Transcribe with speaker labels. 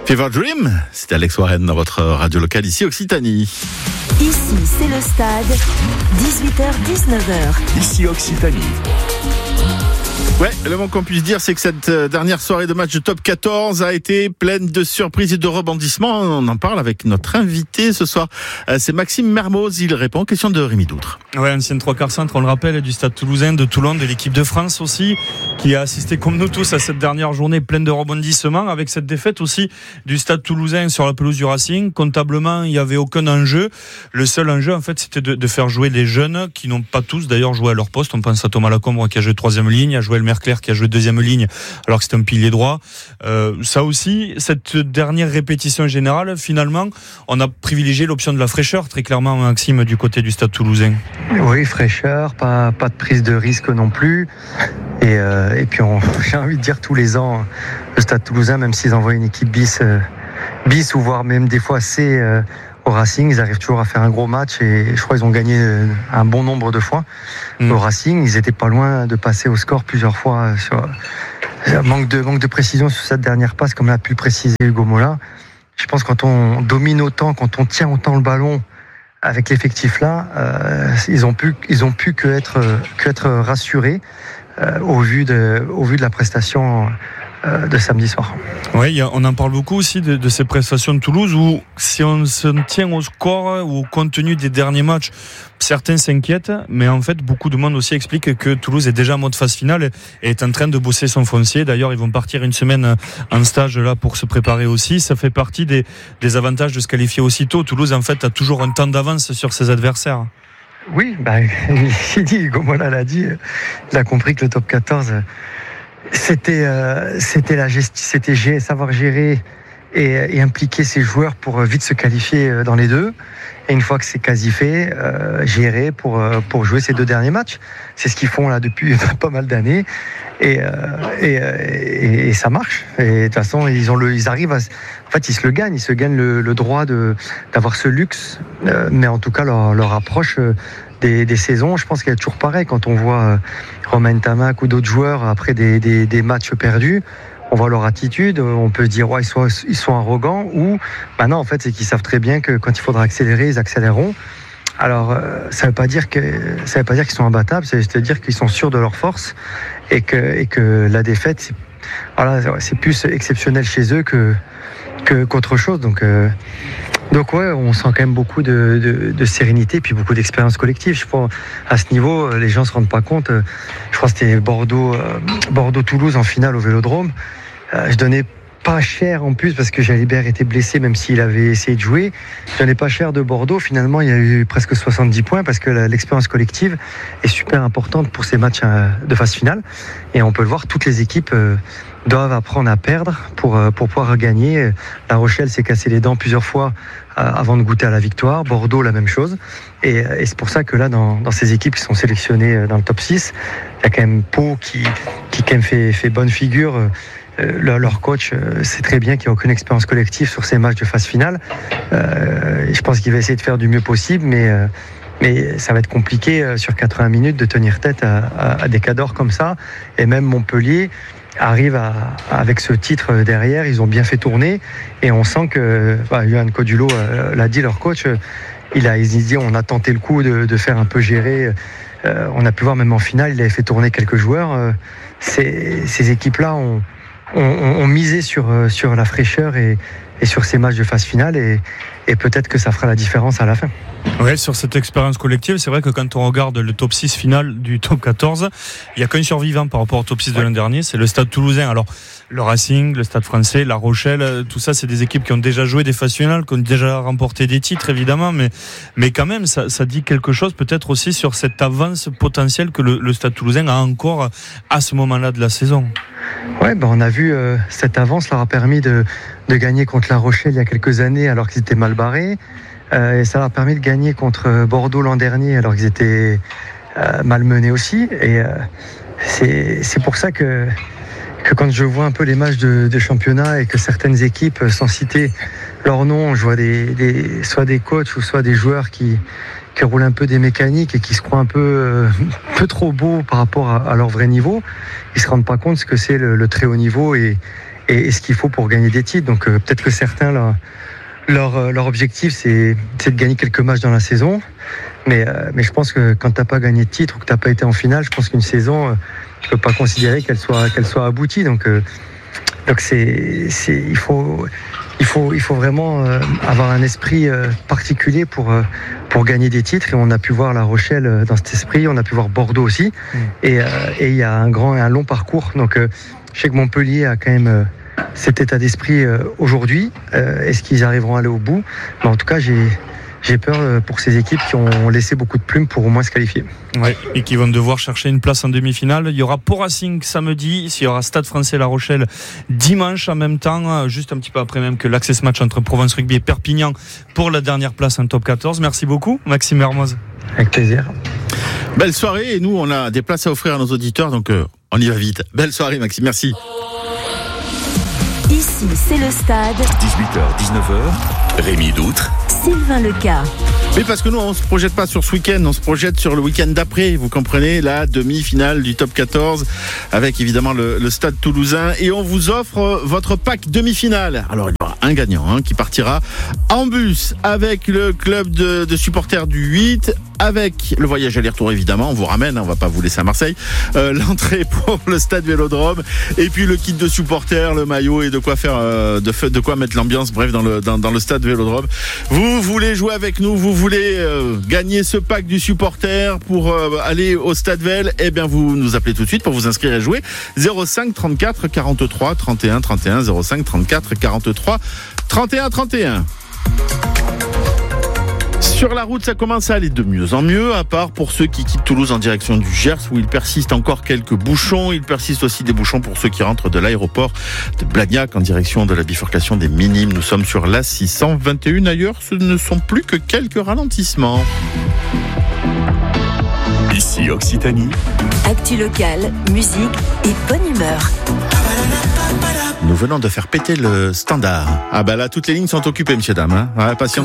Speaker 1: Fever Dream, c'était Alex Warren dans votre radio locale ici Occitanie.
Speaker 2: Ici, c'est le stade, 18h-19h.
Speaker 3: Ici Occitanie.
Speaker 1: Ouais, le moins qu'on puisse dire, c'est que cette dernière soirée de match de top 14 a été pleine de surprises et de rebondissements. On en parle avec notre invité ce soir. C'est Maxime Mermoz. Il répond aux questions de Rémi Doutre.
Speaker 4: Ouais, ancienne trois quarts centre, on le rappelle, du Stade Toulousain, de Toulon, de l'équipe de France aussi, qui a assisté comme nous tous à cette dernière journée pleine de rebondissements, avec cette défaite aussi du Stade Toulousain sur la pelouse du Racing. Comptablement, il n'y avait aucun enjeu. Le seul enjeu, en fait, c'était de faire jouer les jeunes qui n'ont pas tous d'ailleurs joué à leur poste. On pense à Thomas Lacombe qui a joué troisième ligne, à Joël Merclair qui a joué deuxième ligne alors que c'était un pilier droit. Ça aussi, cette dernière répétition générale, finalement, on a privilégié l'option de la fraîcheur, très clairement, Maxime, du côté du Stade Toulousain.
Speaker 5: Oui, fraîcheur, pas de prise de risque non plus. Et puis, j'ai envie de dire tous les ans, le Stade Toulousain, même s'ils envoient une équipe bis ou voire même des fois C au Racing, ils arrivent toujours à faire un gros match et je crois qu'ils ont gagné un bon nombre de fois. Au Racing, ils étaient pas loin de passer au score plusieurs fois. Manque de précision sur cette dernière passe, comme l'a pu le préciser Hugo Mola. Je pense que quand on domine autant, quand on tient autant le ballon avec l'effectif là, ils ont pu que être rassurés au vu de la prestation de samedi soir.
Speaker 4: Oui, on en parle beaucoup aussi de ces prestations de Toulouse où si on se tient au score ou au contenu des derniers matchs, certains s'inquiètent, mais en fait beaucoup de monde aussi explique que Toulouse est déjà en mode phase finale et est en train de bosser son foncier. D'ailleurs, ils vont partir une semaine en stage là pour se préparer aussi. Ça fait partie des avantages de se qualifier aussitôt. Toulouse en fait a toujours un temps d'avance sur ses adversaires.
Speaker 5: Oui, j'ai dit, Hugo Mola l'a dit, il a compris que le top 14 c'était savoir gérer et impliquer ses joueurs pour vite se qualifier dans les deux. Et une fois que c'est quasi fait, gérer pour jouer ces deux derniers matchs. C'est ce qu'ils font là depuis pas mal d'années. Et ça marche. Et de toute façon, ils arrivent à, en fait, ils se le gagnent. Ils se gagnent le droit d'avoir ce luxe. Mais en tout cas, leur approche des saisons, je pense qu'elle est toujours pareille. Quand on voit Romain Ntamak ou d'autres joueurs après des matchs perdus, on voit leur attitude, on peut se dire ouais, ils sont arrogants ou non, en fait c'est qu'ils savent très bien que quand il faudra accélérer, ils accéléreront. Alors ça veut pas dire qu'ils sont imbattables, c'est-à-dire qu'ils sont sûrs de leur force et que la défaite c'est plus exceptionnel chez eux qu'autre chose. Donc ouais, on sent quand même beaucoup de sérénité puis beaucoup d'expérience collective. Je pense à ce niveau, les gens se rendent pas compte. Je crois que c'était Bordeaux-Toulouse en finale au Vélodrome. Je donnais pas cher en plus parce que Jalibert était blessé même s'il avait essayé de jouer. Je donnais pas cher de Bordeaux. Finalement, il y a eu presque 70 points parce que l'expérience collective est super importante pour ces matchs de phase finale. Et on peut le voir, toutes les équipes doivent apprendre à perdre pour pouvoir gagner. La Rochelle s'est cassé les dents plusieurs fois avant de goûter à la victoire. Bordeaux, la même chose. Et c'est pour ça que là, dans ces équipes qui sont sélectionnées dans le top 6, il y a quand même Pau qui quand même fait bonne figure. Leur coach sait très bien qu'il n'y a aucune expérience collective sur ces matchs de phase finale. Je pense qu'il va essayer de faire du mieux possible, mais ça va être compliqué sur 80 minutes de tenir tête à des cadors comme ça. Et même Montpellier arrive avec ce titre derrière, ils ont bien fait tourner et on sent que Johan Codulo l'a dit, leur coach, il dit on a tenté le coup de faire un peu gérer. On a pu voir même en finale, il avait fait tourner quelques joueurs. Ces équipes-là ont misé sur la fraîcheur et sur ces matchs de phase finale et peut-être que ça fera la différence à la fin.
Speaker 4: Ouais, sur cette expérience collective, c'est vrai que quand on regarde le top 6 final du top 14, il n'y a qu'un survivant par rapport au top 6 de l'an dernier, c'est le Stade Toulousain. Alors, le Racing, le Stade Français, La Rochelle, tout ça, c'est des équipes qui ont déjà joué des phases finales, qui ont déjà remporté des titres, évidemment, mais quand même, ça dit quelque chose peut-être aussi sur cette avance potentielle que le Stade Toulousain a encore à ce moment-là de la saison.
Speaker 5: Ouais, on a vu cette avance leur a permis de gagner contre La Rochelle il y a quelques années alors qu'ils étaient mal barrés. Et ça leur a permis de gagner contre Bordeaux l'an dernier alors qu'ils étaient malmenés aussi. Et c'est pour ça que quand je vois un peu les matchs de championnat et que certaines équipes, sans citer leur nom, je vois soit des coachs ou soit des joueurs qui roulent un peu des mécaniques et qui se croient un peu trop beaux par rapport à leur vrai niveau, ils se rendent pas compte ce que c'est le très haut niveau et et ce qu'il faut pour gagner des titres. Donc peut-être que certains leur objectif c'est de gagner quelques matchs dans la saison, mais je pense que quand t'as pas gagné de titre ou que t'as pas été en finale, je pense qu'une saison tu peux pas considérer qu'elle soit aboutie. Donc il faut vraiment avoir un esprit particulier pour gagner des titres, et on a pu voir La Rochelle dans cet esprit, on a pu voir Bordeaux aussi, et il y a un long parcours. Donc je sais que Montpellier a quand même cet état d'esprit aujourd'hui. Est-ce qu'ils arriveront à aller au bout? Mais en tout cas, j'ai peur pour ces équipes qui ont laissé beaucoup de plumes pour au moins se qualifier.
Speaker 4: Ouais, et qui vont devoir chercher une place en demi-finale. Il y aura Pau Racing samedi, il y aura Stade Français La Rochelle dimanche en même temps, juste un petit peu après même que l'Access Match entre Provence Rugby et Perpignan pour la dernière place en top 14. Merci beaucoup, Maxime Mermoz.
Speaker 5: Avec plaisir.
Speaker 1: Belle soirée, et nous on a des places à offrir à nos auditeurs, donc on y va vite. Belle soirée Maxime, merci.
Speaker 2: Ici, c'est le stade.
Speaker 3: 18h, 19h, Rémi Doutre,
Speaker 2: Sylvain Lecas.
Speaker 1: Mais parce que nous, on se projette pas sur ce week-end, on se projette sur le week-end d'après. Vous comprenez, la demi-finale du top 14 avec évidemment le Stade Toulousain, et on vous offre votre pack demi-finale. Alors il y aura un gagnant qui partira en bus avec le club de supporters du 8, avec le voyage aller-retour évidemment. On vous ramène, on va pas vous laisser à Marseille. L'entrée pour le stade Vélodrome, et puis le kit de supporters, le maillot, et de quoi faire, de quoi mettre l'ambiance. Bref, dans le stade Vélodrome. Vous voulez jouer avec nous, vous voulez gagner ce pack du supporter pour aller au stade Vel, eh bien vous nous appelez tout de suite pour vous inscrire et jouer. 05 34 43 31 31, 05 34 43 31 31. Sur la route, ça commence à aller de mieux en mieux, à part pour ceux qui quittent Toulouse en direction du Gers, où il persiste encore quelques bouchons. Il persiste aussi des bouchons pour ceux qui rentrent de l'aéroport de Blagnac en direction de la bifurcation des Minimes. Nous sommes sur la 621. Ailleurs, ce ne sont plus que quelques ralentissements.
Speaker 3: ici Occitanie.
Speaker 2: Actu locale, musique et bonne humeur.
Speaker 1: Nous venons de faire péter le standard. Ah bah là, toutes les lignes sont occupées, messieurs, dames. Ouais, patientez.